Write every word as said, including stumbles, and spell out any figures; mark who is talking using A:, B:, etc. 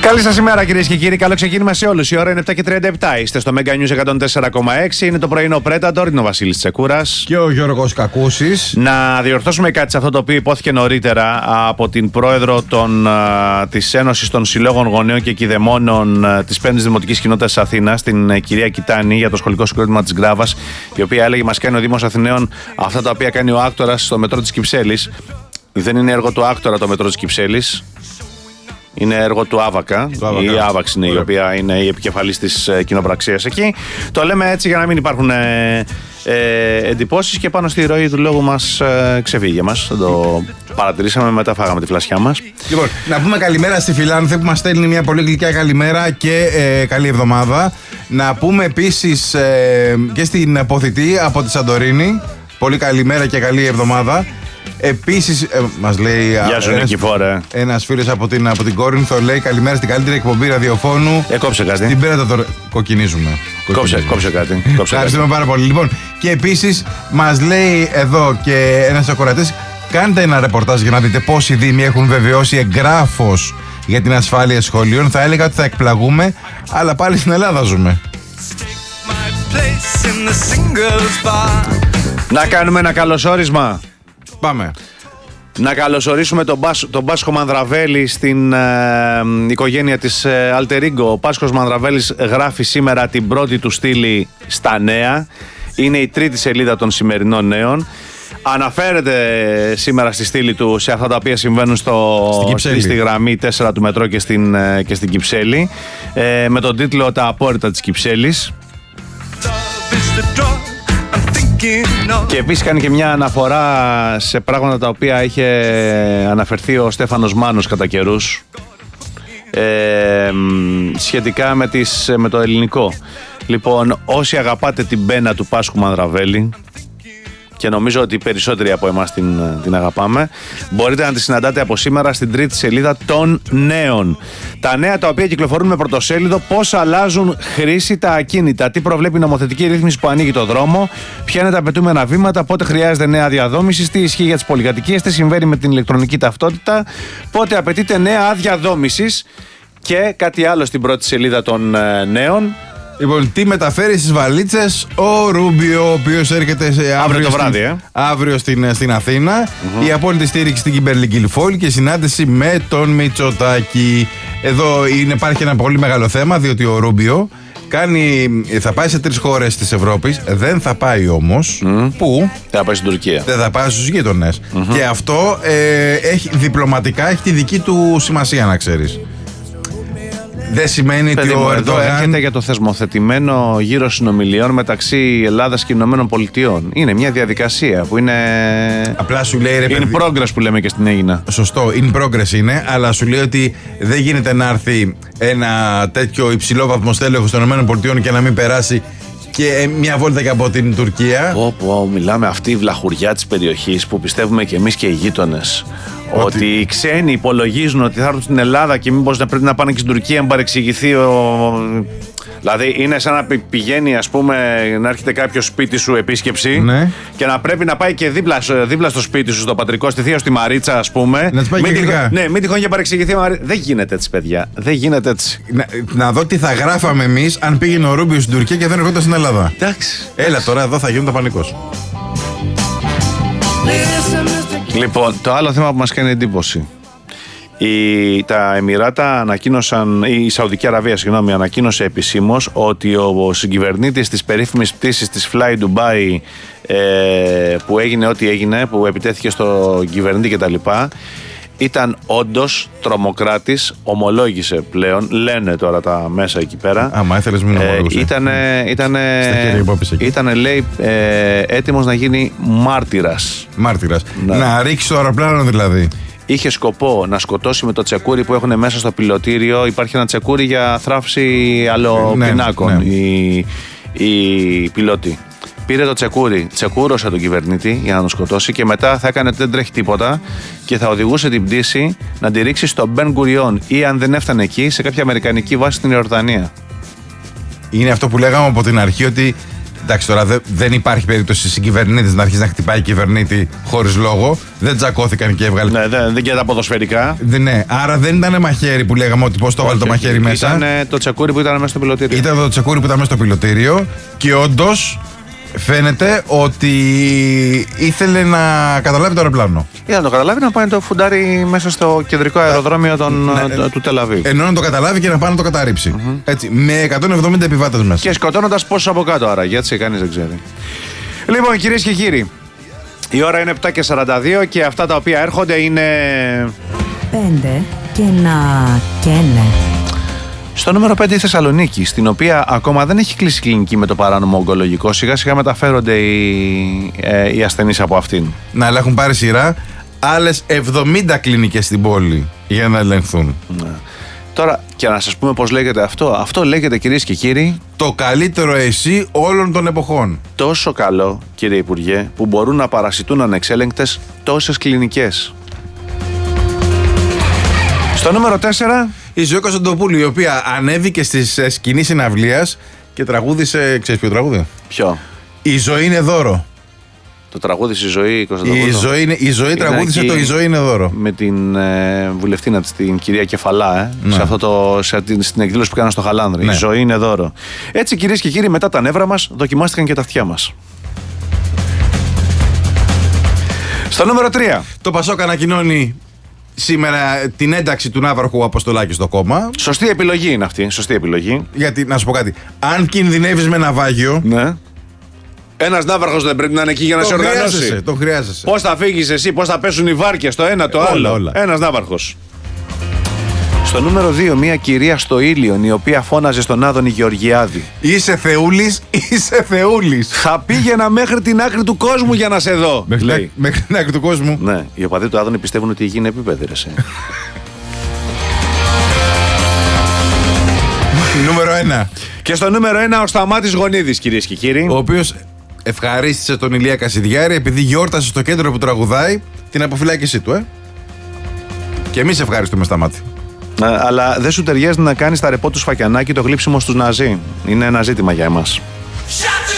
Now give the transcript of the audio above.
A: Καλή σας ημέρα, κυρίες και κύριοι. Καλό ξεκίνημα σε όλους. Η ώρα είναι επτά και τριάντα επτά. Είστε στο Mega News εκατόν τέσσερα κόμμα έξι. Είναι το πρωινό Predator. Είναι ο Βασίλης Τσεκούρας
B: και ο Γιώργος Κακούσης.
A: Να διορθώσουμε κάτι σε αυτό το οποίο υπόθηκε νωρίτερα από την πρόεδρο των, α, της Ένωσης των Συλλόγων Γονέων και Κηδεμόνων α, της πέμπτης Δημοτικής Κοινότητας της Αθήνας, την α, κυρία Κιτάνη, για το σχολικό συγκρότημα της Γκράβας, η οποία έλεγε: μας κάνει ο Δήμος Αθηναίων αυτά τα οποία κάνει ο Άκτορας στο μετρό της Κυψέλης. Δεν είναι έργο του Άκτορα το μετρό της Κυψέλης. Είναι έργο του Άβακα. Η Άβαξ είναι Ωραία. η οποία είναι η επικεφαλής της ε, κοινοπραξίας εκεί. Το λέμε έτσι για να μην υπάρχουν ε, ε, εντυπώσεις και πάνω στη ροή του λόγου μας ε, ξεφύγε μας. Το παρατηρήσαμε, μετά φάγαμε τη φλασιά μας.
B: Λοιπόν, να πούμε καλημέρα στη Φιλάνθη που μας στέλνει μια πολύ γλυκιά καλημέρα και ε, καλή εβδομάδα. Να πούμε επίσης ε, και στην Αποθητή από τη Σαντορίνη. Πολύ καλημέρα και καλή εβδομάδα. Επίσης, ε, μας λέει
A: Γεια σου, Νικηφόρε.
B: Ένας φίλος από την, από την Κόρινθο λέει: καλημέρα στην καλύτερη εκπομπή ραδιοφώνου.
A: Ε, κόψε κάτι.
B: Την πέρα το κοκκινίζουμε.
A: Κόψε, κόψε κάτι.
B: Ευχαριστούμε πάρα πολύ. Λοιπόν, και επίσης μας λέει εδώ και ένας ακροατής: κάντε ένα ρεπορτάζ για να δείτε πώς οι Δήμοι έχουν βεβαιώσει εγγράφος για την ασφάλεια σχολείων. Θα έλεγα ότι θα εκπλαγούμε, αλλά πάλι στην Ελλάδα ζούμε.
A: Να κάνουμε ένα καλωσόρισμα.
B: Πάμε.
A: Να καλωσορίσουμε τον, Πάσ, τον Πάσχο Μανδραβέλη στην ε, οικογένεια της ε, Αλτερίγκο. Ο Πάσχος Μανδραβέλης γράφει σήμερα την πρώτη του στήλη στα νέα. Είναι η τρίτη σελίδα των σημερινών νέων. Αναφέρεται σήμερα στη στήλη του σε αυτά τα οποία συμβαίνουν στο, στη, στη γραμμή τέσσερα του μετρό και στην, ε, και στην Κυψέλη, ε, με τον τίτλο «Τα απόρριτα της Κυψέλης». Και επίσης κάνει και μια αναφορά σε πράγματα τα οποία είχε αναφερθεί ο Στέφανος Μάνος κατά καιρούς, ε, σχετικά με, τις, με το ελληνικό. Λοιπόν, όσοι αγαπάτε την πένα του Πάσχου Μανδραβέλη, και νομίζω ότι οι περισσότεροι από εμάς την, την αγαπάμε, μπορείτε να τη συναντάτε από σήμερα στην τρίτη σελίδα των νέων. Τα νέα τα οποία κυκλοφορούν με πρωτοσέλιδο: πώς αλλάζουν χρήση τα ακίνητα, τι προβλέπει η νομοθετική ρύθμιση που ανοίγει το δρόμο, ποια είναι τα απαιτούμενα βήματα, πότε χρειάζεται νέα διαδόμηση, τι ισχύει για τις πολυκατοικίες, τι συμβαίνει με την ηλεκτρονική ταυτότητα, πότε απαιτείται νέα άδεια δόμησης και κάτι άλλο στην πρώτη σελίδα των ε, νέων.
B: Λοιπόν, τι μεταφέρει στις βαλίτσες ο Ρούμπιο, ο οποίος έρχεται σε αύριο,
A: αύριο, το βράδυ,
B: στην,
A: ε.
B: αύριο στην, στην Αθήνα. Mm-hmm. Η απόλυτη στήριξη στην Κιμπερλική Φόλη και συνάντηση με τον Μητσοτάκη. Εδώ είναι, υπάρχει ένα πολύ μεγάλο θέμα, διότι ο Ρούμπιο κάνει, θα πάει σε τρεις χώρες της Ευρώπης, δεν θα πάει όμως.
A: Mm.
B: Πού?
A: Θα πάει στην Τουρκία.
B: Δεν θα πάει στους γείτονες.
A: Mm-hmm.
B: Και αυτό ε, έχει, διπλωματικά έχει τη δική του σημασία, να ξέρεις. Δεν σημαίνει
A: Παιδί
B: ότι
A: μου,
B: ο
A: εδώ
B: Ερντογάν
A: έρχεται για το θεσμοθετημένο γύρο συνομιλιών μεταξύ Ελλάδας και Ηνωμένων Πολιτειών. Είναι μια διαδικασία που είναι.
B: Απλά σου λέει ρε παιδί.
A: In progress που λέμε και στην Αίγινα.
B: Σωστό, in progress είναι, αλλά σου λέει ότι δεν γίνεται να έρθει ένα τέτοιο υψηλό βαθμό στέλεχος των Ηνωμένων Πολιτειών και να μην περάσει και μια βόλτα και από την Τουρκία.
A: Όπω μιλάμε, αυτή η βλαχουριά της περιοχής που πιστεύουμε και εμείς και οι γείτονες. Ότι... ότι οι ξένοι υπολογίζουν ότι θα έρθουν στην Ελλάδα και μήπως να πρέπει να πάνε και στην Τουρκία να παρεξηγηθεί ο... Δηλαδή είναι σαν να πηγαίνει, ας πούμε, να έρχεται κάποιο σπίτι σου επίσκεψη, ναι, και να πρέπει να πάει και δίπλα, δίπλα στο σπίτι σου, στο πατρικό, στη θεία, στη Μαρίτσα, ας πούμε.
B: Να της πάει
A: μην
B: και
A: τυχόν, ναι, μην τυχόν και παρεξηγηθεί η Μαρίτσα. Δεν γίνεται έτσι, παιδιά. Δεν γίνεται έτσι.
B: Να, να δω τι θα γράφαμε εμείς αν πήγαινε ο Ρούμπιο στην Τουρκία και δεν ερχόταν στην Ελλάδα.
A: Εντάξει.
B: Έλα τώρα, εδώ θα γίνουν τα πανικός.
A: Λοιπόν, το άλλο θέμα που μας κάνει εντύπωση. Η, τα Εμιράτα ανακοίνωσαν, η Σαουδική Αραβία, συγγνώμη, ανακοίνωσε επισήμως ότι ο, ο συγκυβερνήτης της περίφημης πτήσης της Fly Dubai, ε, που έγινε ό,τι έγινε, που επιτέθηκε στο κυβερνήτη κτλ., ήταν όντως τρομοκράτης, ομολόγησε πλέον, λένε τώρα τα μέσα εκεί πέρα.
B: Άμα ήθελες μην ομολόγησε.
A: Ε, ήτανε, ήτανε, ήτανε, λέει, ε, έτοιμος να γίνει μάρτυρας.
B: Μάρτυρας. Να, να ρίξει το αεροπλάνο δηλαδή.
A: Είχε σκοπό να σκοτώσει με το τσεκούρι που έχουν μέσα στο πιλωτήριο. Υπάρχει ένα τσεκούρι για θράψη αλλοπινάκων, ναι, ναι. οι, οι πιλότοι. Πήρε το τσεκούρι, τσεκούρωσε τον κυβερνήτη για να τον σκοτώσει και μετά θα έκανε ότι δεν τρέχει τίποτα και θα οδηγούσε την πτήση να τη ρίξει στο Μπεν Γκουριόν ή, αν δεν έφτανε εκεί, σε κάποια αμερικανική βάση στην Ιορδανία.
B: Είναι αυτό που λέγαμε από την αρχή, ότι Εντάξει, τώρα δε, δεν υπάρχει περίπτωση συγκυβερνήτης να αρχίσει να χτυπάει κυβερνήτη χωρίς λόγο. Δεν τσακώθηκαν και έβγαλε.
A: Ναι, δεν, δεν και τα ποδοσφαιρικά.
B: Δε, ναι, άρα δεν ήταν μαχαίρι που λέγαμε ότι πώς το έβαλε το μαχαίρι μέσα.
A: Ήταν το τσεκούρι που ήταν μέσα στο πιλωτήριο.
B: Ήταν το τσεκούρι που ήταν μέσα στο πιλωτήριο και όντως φαίνεται ότι ήθελε να καταλάβει το αεροπλάνο.
A: Ήταν να το καταλάβει να πάει να το φουντάρει μέσα στο κεντρικό αεροδρόμιο των, ναι, του Τελαβίβ.
B: Ενώ να το καταλάβει και να πάει να το καταρρύψει. Mm-hmm. Έτσι, με εκατόν εβδομήντα επιβάτες μέσα.
A: Και σκοτώνοντας πόσους από κάτω άραγε, έτσι κανείς δεν ξέρει. Λοιπόν, κυρίες και κύριοι, η ώρα είναι επτά και σαράντα δύο και αυτά τα οποία έρχονται είναι...
C: Πέντε και να καίνε.
A: Στο νούμερο πέντε η Θεσσαλονίκη, στην οποία ακόμα δεν έχει κλείσει κλινική με το παράνομο ογκολογικό. Σιγά σιγά μεταφέρονται οι, ε, οι ασθενείς από αυτήν.
B: Να, αλλά έχουν πάρει σειρά άλλες εβδομήντα κλινικές στην πόλη για να ελεγχθούν.
A: Ναι. Τώρα, και να σας πούμε πώς λέγεται αυτό. Αυτό λέγεται, κυρίες και κύριοι,
B: το καλύτερο εσύ όλων των εποχών.
A: Τόσο καλό, κύριε Υπουργέ, που μπορούν να παρασιτούν ανεξέλεγκτες τόσες κλινικές. Στο νούμερο τέσσερα...
B: η Ζωή Κωνσταντοπούλου, η οποία ανέβηκε στις σκηνή συναυλίας και τραγούδισε. Ξέρεις ποιο τραγούδι?
A: Ποιο?
B: Η ζωή είναι δώρο.
A: Το τραγούδισε η Ζωή Κωνσταντοπούλου.
B: Η ζωή, είναι, η ζωή τραγούδισε το Η ζωή είναι δώρο.
A: Με την ε, βουλευτήνα της, την κυρία Κεφαλά, ε,
B: ναι.
A: σε αυτό το, σε, στην εκδήλωση που κάναν στο Χαλάνδρη.
B: Ναι.
A: Η ζωή είναι δώρο. Έτσι, κυρίες και κύριοι, μετά τα νεύρα μας, δοκιμάστηκαν και τα αυτιά μας. Στο νούμερο τρία.
B: Το Πασόκ ανακοινώνει σήμερα την ένταξη του Ναύαρχου Αποστολάκη στο κόμμα.
A: Σωστή επιλογή είναι αυτή. Σωστή επιλογή.
B: Γιατί, να σου πω κάτι, αν κινδυνεύεις με ναυάγιο.
A: Ναι. Ένας ναύαρχος δεν πρέπει να είναι εκεί για να σε οργανώσει.
B: Τον χρειάζεσαι.
A: Πώς θα φύγεις εσύ, πώς θα πέσουν οι βάρκες, το ένα, το
B: όλα,
A: άλλο.
B: Όλα.
A: Ένας ναύαρχος. Στο νούμερο δύο, μια κυρία στο Ήλιον, η οποία φώναζε στον Άδωνη Γεωργιάδη.
B: Είσαι θεούλης, είσαι θεούλης.
A: Θα πήγαινα μέχρι την άκρη του κόσμου για να σε δω.
B: Μέχρι,
A: λέει.
B: μέχρι την άκρη του κόσμου.
A: Ναι, οι οπαδοί του Άδωνη πιστεύουν ότι η γη είναι επίπεδη, ρε.
B: Νούμερο ένα.
A: Και στο νούμερο ένα ο Σταμάτης Γονίδης, κυρίες και κύριοι.
B: Ο οποίος ευχαρίστησε τον Ηλία Κασιδιάρη επειδή γιόρτασε στο κέντρο που τραγουδάει την αποφυλάκησή του, ε. Και εμείς ευχαριστούμε, Σταμάτη.
A: Αλλά δεν σου ταιριάζει να κάνεις τα ρεπό του σφακιανάκι το γλύψιμο στους Ναζί. Είναι ένα ζήτημα για εμάς.